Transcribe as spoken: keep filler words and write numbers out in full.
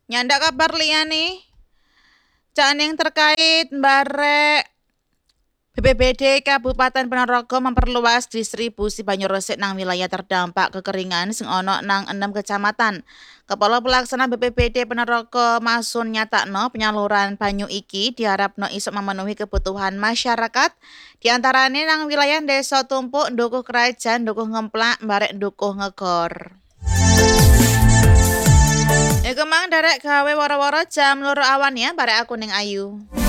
Nyandak kabar liyane? Cak yang terkait barek B P B D Kabupaten Ponorogo memperluas distribusi banyu resik nang wilayah terdampak kekeringan sing ono nang enam kecamatan. Kepala Pelaksana B P B D Ponorogo Masun nyatakno penyaluran banyu iki diharapno isok memenuhi kebutuhan masyarakat diantaranya nang wilayah Desa Tumpuk, Dukuh Kerajaan, Dukuh Ngemplak, barek Dukuh Ngegor. Ya kemang derek gawe woro-woro jam loro awan ya barek aku ning Ayu.